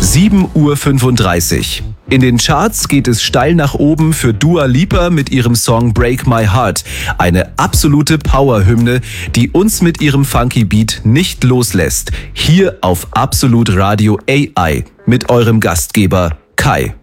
7:35 Uhr. In den Charts geht es steil nach oben für Dua Lipa mit ihrem Song Break My Heart. Eine absolute Power-Hymne, die uns mit ihrem funky Beat nicht loslässt. Hier auf Absolut Radio AI mit eurem Gastgeber Kai.